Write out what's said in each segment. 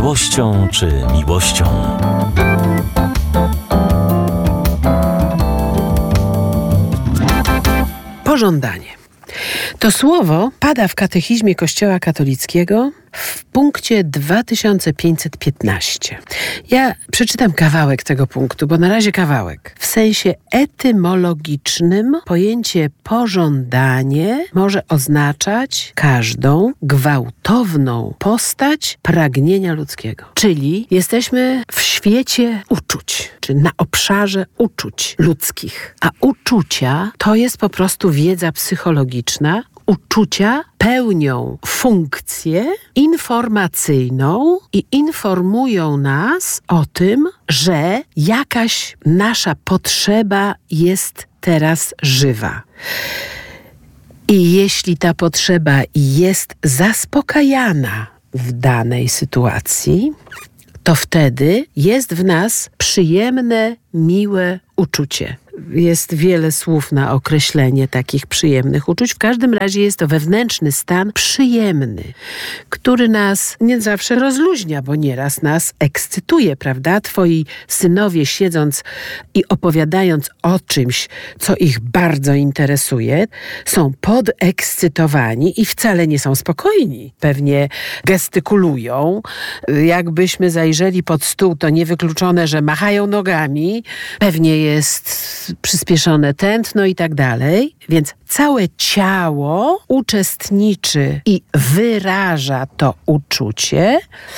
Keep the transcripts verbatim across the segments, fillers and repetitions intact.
złością czy miłością. Pożądanie. To słowo pada w katechizmie Kościoła katolickiego w punkcie dwa tysiące pięćset piętnaście. Ja przeczytam kawałek tego punktu, bo na razie kawałek. W sensie etymologicznym pojęcie pożądanie może oznaczać każdą gwałtowną postać pragnienia ludzkiego. Czyli jesteśmy w świecie uczuć, czy na obszarze uczuć ludzkich. A uczucia to jest po prostu wiedza psychologiczna. Uczucia pełnią funkcję informacyjną i informują nas o tym, że jakaś nasza potrzeba jest teraz żywa. I jeśli ta potrzeba jest zaspokajana w danej sytuacji, to wtedy jest w nas przyjemne, miłe uczucie. Jest wiele słów na określenie takich przyjemnych uczuć. W każdym razie jest to wewnętrzny stan przyjemny, który nas nie zawsze rozluźnia, bo nieraz nas ekscytuje, prawda? Twoi synowie, siedząc i opowiadając o czymś, co ich bardzo interesuje, są podekscytowani i wcale nie są spokojni. Pewnie gestykulują. Jakbyśmy zajrzeli pod stół, to niewykluczone, że machają nogami. Pewnie jest przyspieszone tętno i tak dalej. Więc całe ciało uczestniczy i wyraża to uczucie,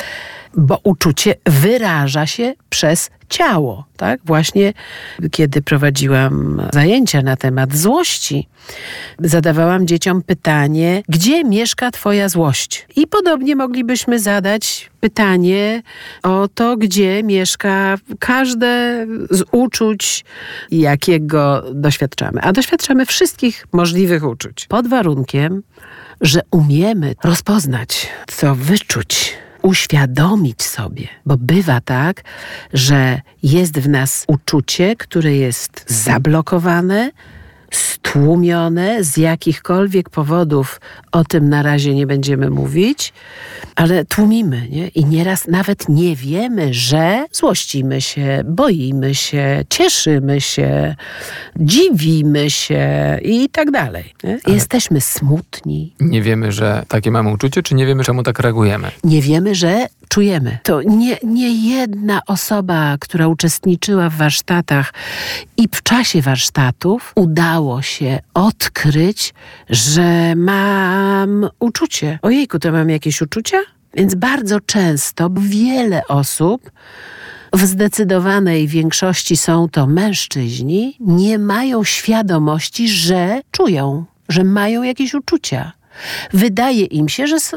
bo uczucie wyraża się przez ciało, tak? Właśnie kiedy prowadziłam zajęcia na temat złości, zadawałam dzieciom pytanie, gdzie mieszka twoja złość? I podobnie moglibyśmy zadać pytanie o to, gdzie mieszka każde z uczuć, jakiego doświadczamy. A doświadczamy wszystkich możliwych uczuć. Pod warunkiem, że umiemy rozpoznać, co wyczuć, uświadomić sobie, bo bywa tak, że jest w nas uczucie, które jest zablokowane, stłumione z jakichkolwiek powodów, o tym na razie nie będziemy mówić, ale tłumimy, nie? I nieraz nawet nie wiemy, że złościmy się, boimy się, cieszymy się, dziwimy się i tak dalej. Nie? Jesteśmy smutni. Nie wiemy, że takie mamy uczucie, czy nie wiemy, czemu tak reagujemy? Nie wiemy, że czujemy. To nie, nie jedna osoba, która uczestniczyła w warsztatach i w czasie warsztatów udało się odkryć, że mam uczucie. Ojejku, to mam jakieś uczucia? Więc bardzo często wiele osób, w zdecydowanej większości są to mężczyźni, nie mają świadomości, że czują, że mają jakieś uczucia. Wydaje im się, że,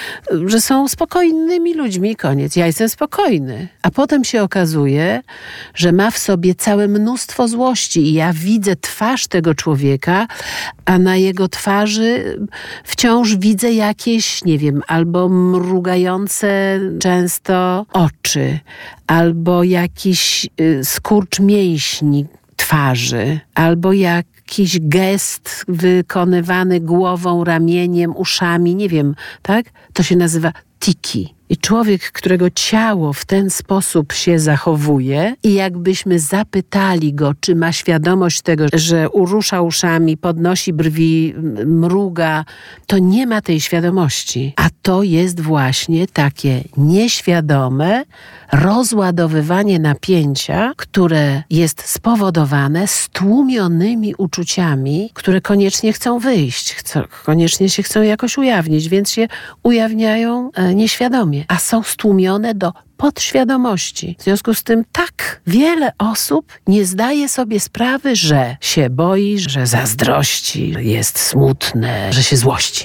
że są spokojnymi ludźmi, koniec. Ja jestem spokojny. A potem się okazuje, że ma w sobie całe mnóstwo złości i ja widzę twarz tego człowieka, a na jego twarzy wciąż widzę jakieś, nie wiem, albo mrugające często oczy, albo jakiś y, skurcz mięśni twarzy, albo jak jakiś gest wykonywany głową, ramieniem, uszami, nie wiem, tak? To się nazywa tiki. I człowiek, którego ciało w ten sposób się zachowuje i jakbyśmy zapytali go, czy ma świadomość tego, że urusza uszami, podnosi brwi, mruga, to nie ma tej świadomości. A to jest właśnie takie nieświadome rozładowywanie napięcia, które jest spowodowane stłumionymi uczuciami, które koniecznie chcą wyjść, chcą, koniecznie się chcą jakoś ujawnić, więc się ujawniają e, nieświadomie, a są stłumione do podświadomości. W związku z tym tak wiele osób nie zdaje sobie sprawy, że się boi, że zazdrości, jest smutne, że się złości.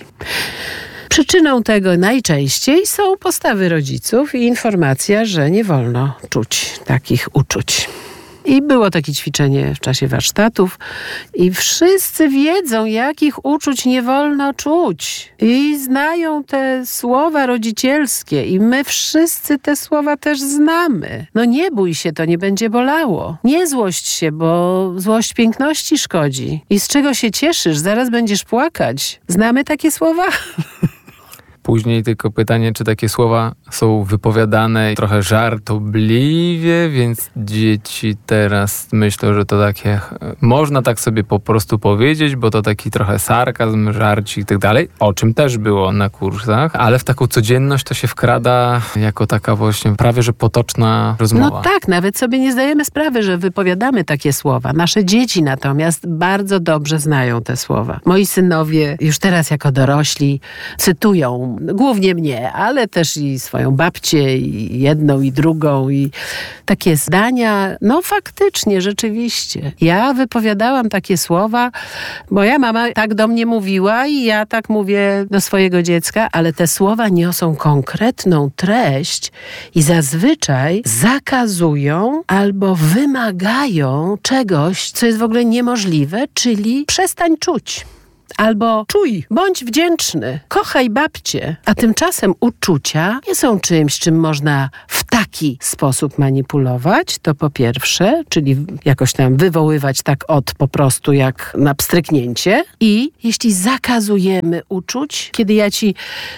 Przyczyną tego najczęściej są postawy rodziców i informacja, że nie wolno czuć takich uczuć. I było takie ćwiczenie w czasie warsztatów i wszyscy wiedzą, jakich uczuć nie wolno czuć. I znają te słowa rodzicielskie i my wszyscy te słowa też znamy. No nie bój się, to nie będzie bolało. Nie złość się, bo złość piękności szkodzi. I z czego się cieszysz? Zaraz będziesz płakać. Znamy takie słowa? później, tylko pytanie, czy takie słowa są wypowiadane trochę żartobliwie, więc dzieci teraz myślą, że to takie, można tak sobie po prostu powiedzieć, bo to taki trochę sarkazm, żarci i tak dalej, o czym też było na kursach, ale w taką codzienność to się wkrada jako taka właśnie prawie, że potoczna rozmowa. No tak, nawet sobie nie zdajemy sprawy, że wypowiadamy takie słowa. Nasze dzieci natomiast bardzo dobrze znają te słowa. Moi synowie już teraz jako dorośli cytują głównie mnie, ale też i swoją babcię, i jedną, i drugą, i takie zdania, no faktycznie, rzeczywiście. Ja wypowiadałam takie słowa, moja mama tak do mnie mówiła i ja tak mówię do swojego dziecka, ale te słowa niosą konkretną treść i zazwyczaj zakazują albo wymagają czegoś, co jest w ogóle niemożliwe, czyli przestań czuć. Albo czuj, bądź wdzięczny, kochaj babcię. A tymczasem uczucia nie są czymś, czym można w taki sposób manipulować, to po pierwsze, czyli jakoś tam wywoływać tak od po prostu jak na pstryknięcie. I jeśli zakazujemy uczuć, kiedy ja ci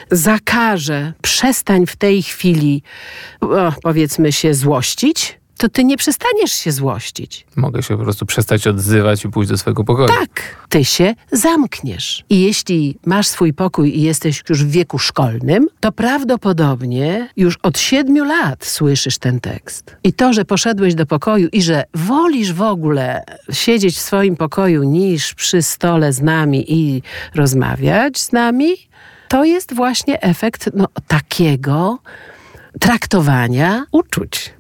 zakażę, przestań w tej chwili, o, powiedzmy się, złościć, to ty nie przestaniesz się złościć. Mogę się po prostu przestać odzywać i pójść do swojego pokoju. Tak, ty się zamkniesz. I jeśli masz swój pokój i jesteś już w wieku szkolnym, to prawdopodobnie już od siedmiu lat słyszysz ten tekst. I to, że poszedłeś do pokoju i że wolisz w ogóle siedzieć w swoim pokoju niż przy stole z nami i rozmawiać z nami, to jest właśnie efekt no, takiego traktowania uczuć.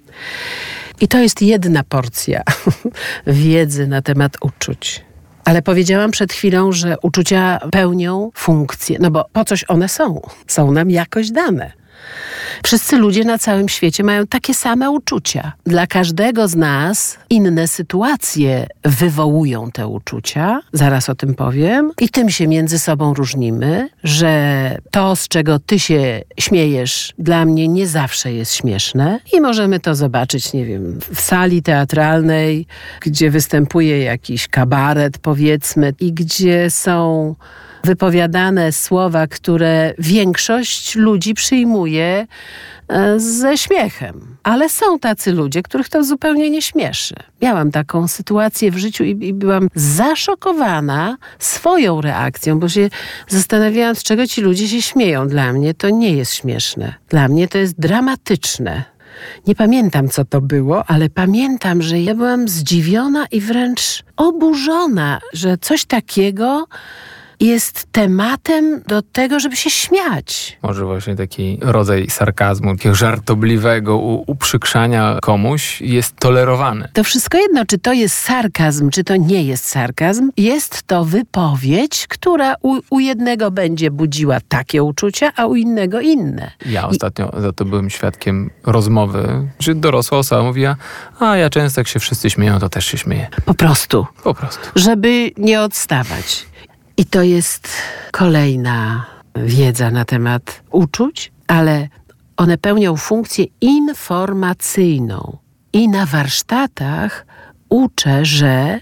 I to jest jedna porcja wiedzy na temat uczuć. Ale powiedziałam przed chwilą, że uczucia pełnią funkcję, no bo po coś one są. Są nam jakoś dane. Wszyscy ludzie na całym świecie mają takie same uczucia. Dla każdego z nas inne sytuacje wywołują te uczucia. Zaraz o tym powiem. I tym się między sobą różnimy, że to, z czego ty się śmiejesz, dla mnie nie zawsze jest śmieszne. I możemy to zobaczyć, nie wiem, w sali teatralnej, gdzie występuje jakiś kabaret, powiedzmy, i gdzie są wypowiadane słowa, które większość ludzi przyjmuje ze śmiechem. Ale są tacy ludzie, których to zupełnie nie śmieszy. Miałam taką sytuację w życiu i, i byłam zaszokowana swoją reakcją, bo się zastanawiałam, z czego ci ludzie się śmieją. Dla mnie to nie jest śmieszne. Dla mnie to jest dramatyczne. Nie pamiętam, co to było, ale pamiętam, że ja byłam zdziwiona i wręcz oburzona, że coś takiego jest tematem do tego, żeby się śmiać. Może właśnie taki rodzaj sarkazmu, takiego żartobliwego u- uprzykrzania komuś jest tolerowany. To wszystko jedno, czy to jest sarkazm, czy to nie jest sarkazm. Jest to wypowiedź, która u, u jednego będzie budziła takie uczucia, a u innego inne. Ja ostatnio I... za to byłem świadkiem rozmowy, że dorosła osoba mówiła, a ja często jak się wszyscy śmieją, to też się śmieję. Po prostu. Po prostu. Żeby nie odstawać. I to jest kolejna wiedza na temat uczuć, ale one pełnią funkcję informacyjną. I na warsztatach uczę, że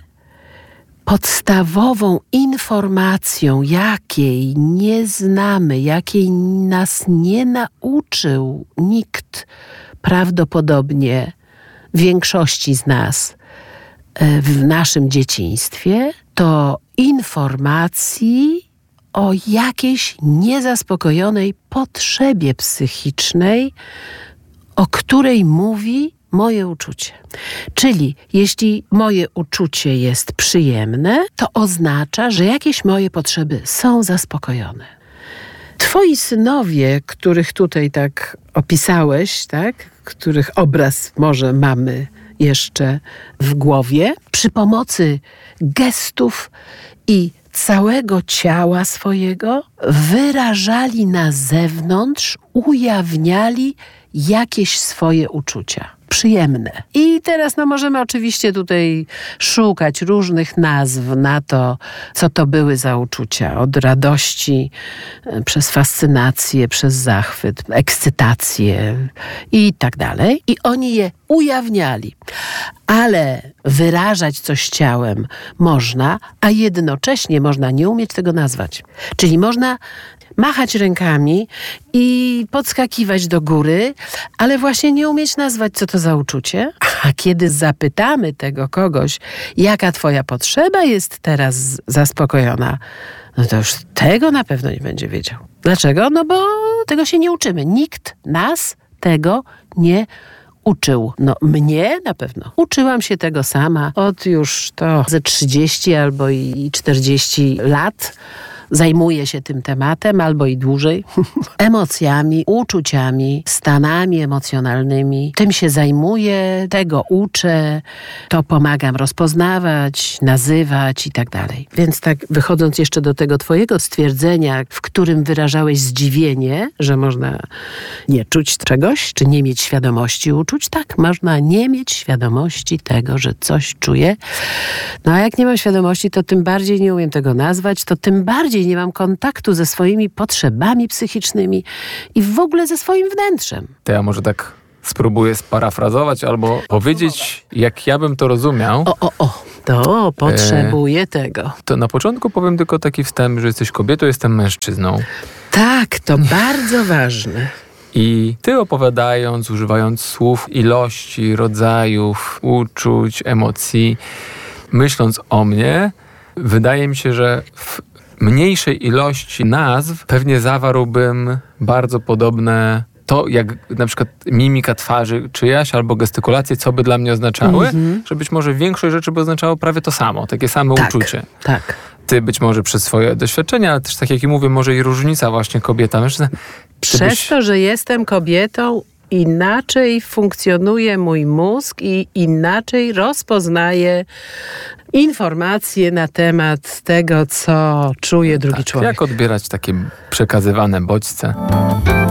podstawową informacją, jakiej nie znamy, jakiej nas nie nauczył nikt, prawdopodobnie większości z nas w naszym dzieciństwie, to informacji o jakiejś niezaspokojonej potrzebie psychicznej, o której mówi moje uczucie. Czyli jeśli moje uczucie jest przyjemne, to oznacza, że jakieś moje potrzeby są zaspokojone. Twoi synowie, których tutaj tak opisałeś, tak, których obraz może mamy jeszcze w głowie, przy pomocy gestów i całego ciała swojego wyrażali na zewnątrz, ujawniali jakieś swoje uczucia. Przyjemne. I teraz no, możemy oczywiście tutaj szukać różnych nazw na to, co to były za uczucia. Od radości, przez fascynację, przez zachwyt, ekscytację i tak dalej. I oni je ujawniali. Ale wyrażać coś ciałem można, a jednocześnie można nie umieć tego nazwać. Czyli można machać rękami i podskakiwać do góry, ale właśnie nie umieć nazwać, co to za uczucie. A kiedy zapytamy tego kogoś, jaka twoja potrzeba jest teraz zaspokojona, no to już tego na pewno nie będzie wiedział. Dlaczego? No bo tego się nie uczymy. Nikt nas tego nie uczył. No mnie na pewno. Uczyłam się tego sama od już to ze trzydziestu albo i czterdziestu lat. Zajmuję się tym tematem, albo i dłużej. Emocjami, uczuciami, stanami emocjonalnymi. Tym się zajmuję, tego uczę, to pomagam rozpoznawać, nazywać i tak dalej. Więc tak wychodząc jeszcze do tego twojego stwierdzenia, w którym wyrażałeś zdziwienie, że można nie czuć czegoś, czy nie mieć świadomości uczuć, tak, można nie mieć świadomości tego, że coś czuję. No a jak nie mam świadomości, to tym bardziej nie umiem tego nazwać, to tym bardziej nie mam kontaktu ze swoimi potrzebami psychicznymi i w ogóle ze swoim wnętrzem. To ja może tak spróbuję sparafrazować albo powiedzieć, jak ja bym to rozumiał. O, o, o, to potrzebuję e, tego. To na początku powiem tylko taki wstęp, że jesteś kobietą, jestem mężczyzną. Tak, to bardzo ważne. I ty opowiadając, używając słów ilości, rodzajów, uczuć, emocji, myśląc o mnie, wydaje mi się, że w mniejszej ilości nazw pewnie zawarłbym bardzo podobne to, jak na przykład mimika twarzy czyjaś albo gestykulacje, co by dla mnie oznaczały, mm-hmm. że być może większość rzeczy by oznaczało prawie to samo, takie same tak, uczucie. Tak. Ty być może przez swoje doświadczenia, ale też tak jak i mówię, może i różnica właśnie kobieta-mężczyzna. Przez byś... to, że jestem kobietą, inaczej funkcjonuje mój mózg i inaczej rozpoznaje informacje na temat tego, co czuje drugi tak, człowiek. Jak odbierać takie przekazywane bodźce?